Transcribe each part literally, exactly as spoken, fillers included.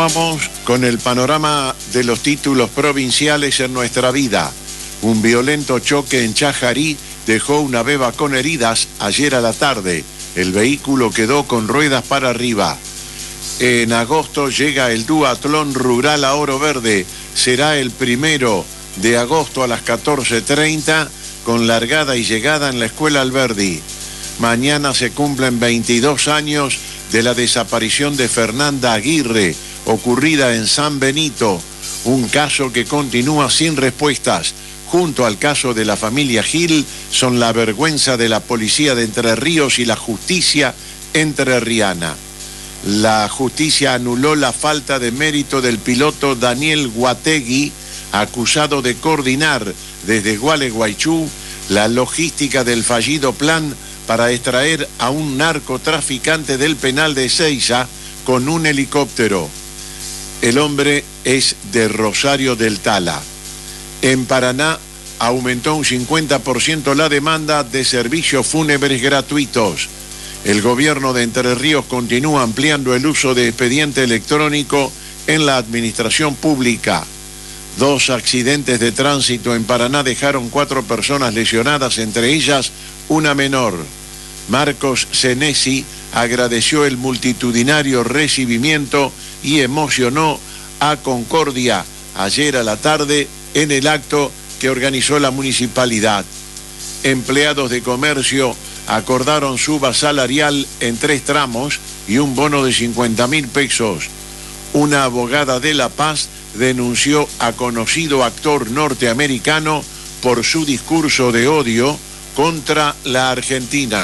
Vamos con el panorama de los títulos provinciales en nuestra vida. Un violento choque en Chajarí dejó una beba con heridas ayer a la tarde. El vehículo quedó con ruedas para arriba. En agosto llega el duatlón rural a Oro Verde. Será el primero de agosto a las catorce treinta con largada y llegada en la Escuela Alberdi. Mañana se cumplen veintidós años de la desaparición de Fernanda Aguirre, ocurrida en San Benito, un caso que continúa sin respuestas. Junto al caso de la familia Gil, son la vergüenza de la policía de Entre Ríos y la justicia entrerriana. La justicia anuló la falta de mérito del piloto Daniel Guategui, acusado de coordinar desde Gualeguaychú la logística del fallido plan para extraer a un narcotraficante del penal de Ezeiza con un helicóptero. El hombre es de Rosario del Tala. En Paraná aumentó un cincuenta por ciento la demanda de servicios fúnebres gratuitos. El gobierno de Entre Ríos continúa ampliando el uso de expediente electrónico en la administración pública. Dos accidentes de tránsito en Paraná dejaron cuatro personas lesionadas, entre ellas una menor. Marcos Senesi agradeció el multitudinario recibimiento y emocionó a Concordia ayer a la tarde en el acto que organizó la municipalidad. Empleados de comercio acordaron suba salarial en tres tramos y un bono de cincuenta mil pesos. Una abogada de La Paz denunció a conocido actor norteamericano por su discurso de odio contra la Argentina.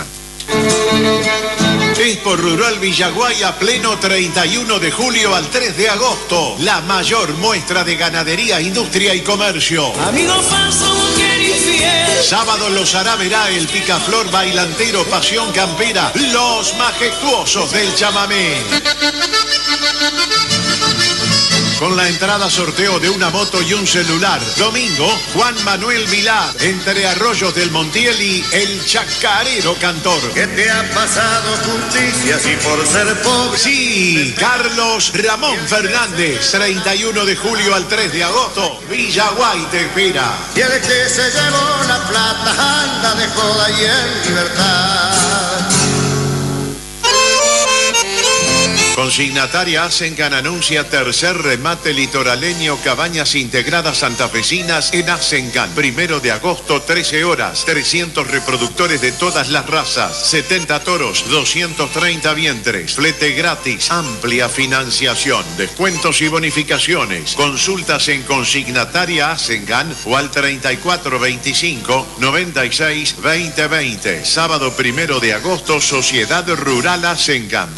Expo Rural Villaguay a pleno treinta y uno de julio al tres de agosto. La mayor muestra de ganadería, industria y comercio. Amigo falso, mujer infiel. Sábado los hará verá el picaflor bailantero Pasión Campera. Los majestuosos del chamamé. Con la entrada sorteo de una moto y un celular. Domingo, Juan Manuel Vilar, entre Arroyos del Montiel y el chacarero cantor. ¿Qué te ha pasado, justicia, si por ser pobre? Sí, Carlos Ramón Fernández, treinta y uno de julio al tres de agosto, Villaguay te espera. Y el que se llevó la plata anda de joda y en libertad. Consignataria Asengan anuncia tercer remate litoraleño Cabañas Integradas Santafesinas en Asengan. Primero de agosto, trece horas. trescientos reproductores de todas las razas. setenta toros, doscientos treinta vientres. Flete gratis. Amplia financiación. Descuentos y bonificaciones. Consultas en Consignataria Asengan o al treinta y cuatro veinticinco noventa y seis veinte veinte. Sábado primero de agosto, Sociedad Rural Asengan.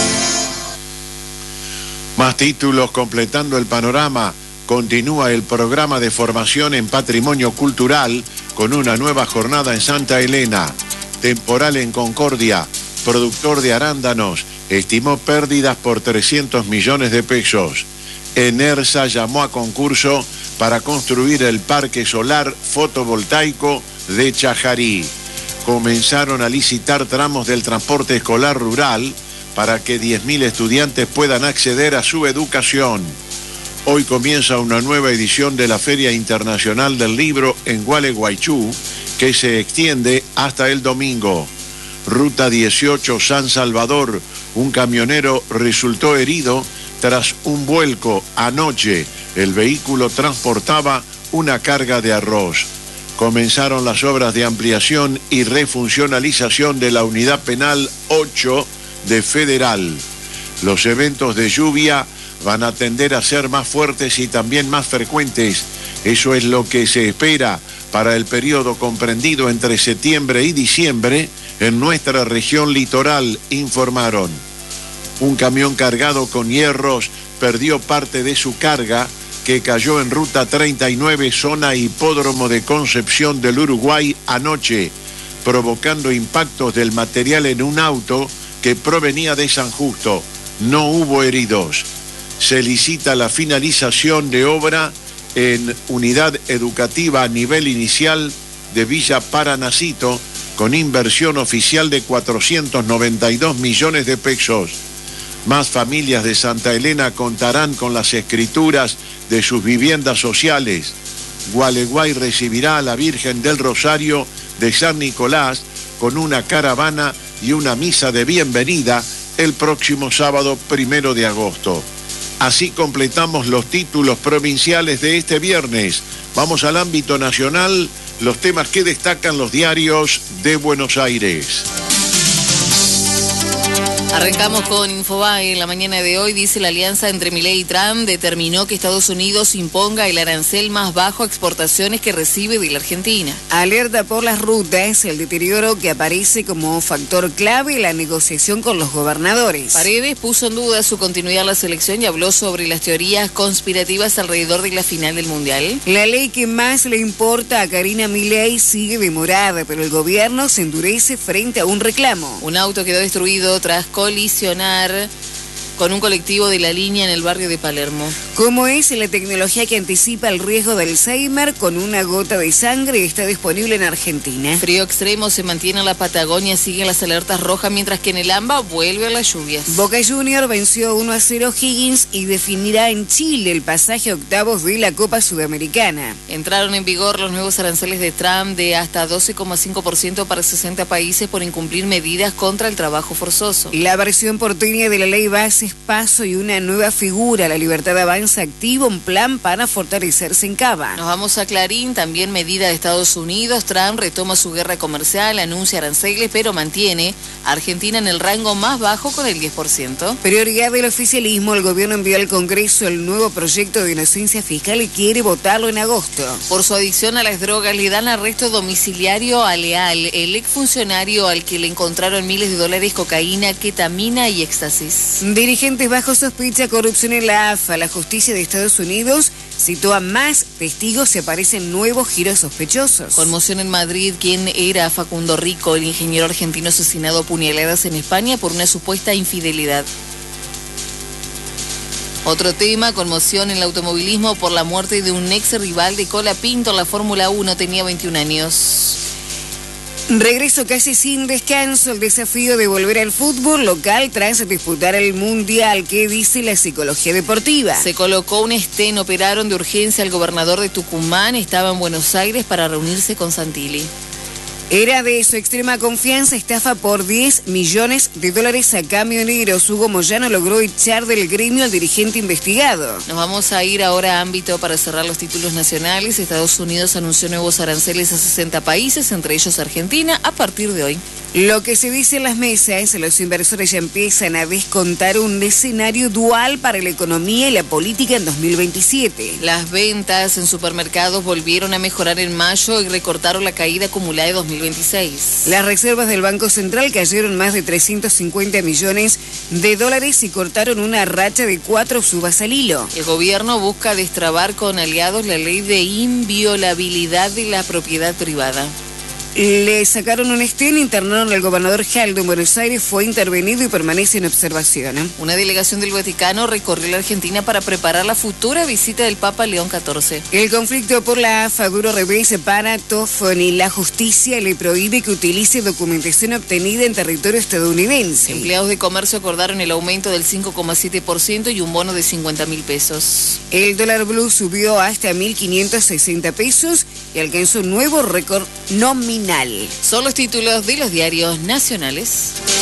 Más títulos completando el panorama. Continúa el programa de formación en patrimonio cultural con una nueva jornada en Santa Elena. Temporal en Concordia. Productor de arándanos estimó pérdidas por trescientos millones de pesos. Enersa llamó a concurso para construir el parque solar fotovoltaico de Chajarí. Comenzaron a licitar tramos del transporte escolar rural para que diez mil estudiantes puedan acceder a su educación. Hoy comienza una nueva edición de la Feria Internacional del Libro en Gualeguaychú, que se extiende hasta el domingo. Ruta dieciocho San Salvador, un camionero resultó herido tras un vuelco anoche. El vehículo transportaba una carga de arroz. Comenzaron las obras de ampliación y refuncionalización de la Unidad Penal ocho de Federal. Los eventos de lluvia van a tender a ser más fuertes y también más frecuentes. Eso es lo que se espera para el periodo comprendido entre septiembre y diciembre en nuestra región litoral, informaron. Un camión cargado con hierros perdió parte de su carga que cayó en ruta treinta y nueve, zona Hipódromo de Concepción del Uruguay anoche, provocando impactos del material en un auto que provenía de San Justo. No hubo heridos. Se licita la finalización de obra en unidad educativa a nivel inicial de Villa Paranacito con inversión oficial de cuatrocientos noventa y dos millones de pesos. Más familias de Santa Elena contarán con las escrituras de sus viviendas sociales. Gualeguay recibirá a la Virgen del Rosario de San Nicolás con una caravana y una misa de bienvenida el próximo sábado primero de agosto. Así completamos los títulos provinciales de este viernes. Vamos al ámbito nacional, los temas que destacan los diarios de Buenos Aires. Arrancamos con Infobae. En la mañana de hoy dice: la alianza entre Milei y Trump determinó que Estados Unidos imponga el arancel más bajo a exportaciones que recibe de la Argentina. Alerta por las rutas, el deterioro que aparece como factor clave en la negociación con los gobernadores. Paredes puso en duda su continuidad en la selección y habló sobre las teorías conspirativas alrededor de la final del Mundial. La ley que más le importa a Karina Milei sigue demorada, pero el gobierno se endurece frente a un reclamo. Un auto quedó destruido tras colisionar con un colectivo de la línea en el barrio de Palermo. ¿Cómo es la tecnología que anticipa el riesgo de Alzheimer con una gota de sangre? Está disponible en Argentina. Frío extremo se mantiene en la Patagonia, siguen las alertas rojas, mientras que en el AMBA vuelve a las lluvias. Boca Junior venció uno a cero Higgins y definirá en Chile el pasaje a octavos de la Copa Sudamericana. Entraron en vigor los nuevos aranceles de Trump de hasta doce coma cinco por ciento para sesenta países por incumplir medidas contra el trabajo forzoso. La versión porteña de la ley base es paso y una nueva figura. La Libertad Avanza activa un plan para fortalecerse en Cava. Nos vamos a Clarín, también medida de Estados Unidos. Trump retoma su guerra comercial, anuncia aranceles, pero mantiene a Argentina en el rango más bajo con el diez por ciento. Prioridad del oficialismo, el gobierno envió al Congreso el nuevo proyecto de inocencia fiscal y quiere votarlo en agosto. Por su adicción a las drogas le dan arresto domiciliario a Leal, el exfuncionario al que le encontraron miles de dólares, cocaína, ketamina y éxtasis. Dirigentes bajo sospecha, corrupción en la A F A. La justicia de Estados Unidos citó a más testigos y aparecen nuevos giros sospechosos. Conmoción en Madrid. ¿Quién era Facundo Rico, el ingeniero argentino asesinado a puñaladas en España por una supuesta infidelidad? Otro tema: conmoción en el automovilismo por la muerte de un ex rival de Colapinto en la Fórmula uno, tenía veintiún años. Regreso casi sin descanso, el desafío de volver al fútbol local tras disputar el Mundial. ¿Qué dice la psicología deportiva? Se colocó un estén, operaron de urgencia al gobernador de Tucumán, estaba en Buenos Aires para reunirse con Santilli. Era de su extrema confianza, estafa por diez millones de dólares a camioneros. Hugo Moyano logró echar del gremio al dirigente investigado. Nos vamos a ir ahora a ámbito para cerrar los títulos nacionales. Estados Unidos anunció nuevos aranceles a sesenta países, entre ellos Argentina, a partir de hoy. Lo que se dice en las mesas, los inversores ya empiezan a descontar un escenario dual para la economía y la política en dos mil veintisiete. Las ventas en supermercados volvieron a mejorar en mayo y recortaron la caída acumulada de dos mil veintiséis. Las reservas del Banco Central cayeron más de trescientos cincuenta millones de dólares y cortaron una racha de cuatro subas al hilo. El gobierno busca destrabar con aliados la ley de inviolabilidad de la propiedad privada. Le sacaron un estén, internaron al gobernador Jaldo en Buenos Aires, fue intervenido y permanece en observación. ¿eh? Una delegación del Vaticano recorrió la Argentina para preparar la futura visita del Papa León catorce. El conflicto por la A F A, duro revés para Toffoli. La justicia le prohíbe que utilice documentación obtenida en territorio estadounidense. Empleados de comercio acordaron el aumento del cinco coma siete por ciento y un bono de cincuenta mil pesos. El dólar blue subió hasta mil quinientos sesenta pesos y alcanzó un nuevo récord nominal. Son los títulos de los diarios nacionales.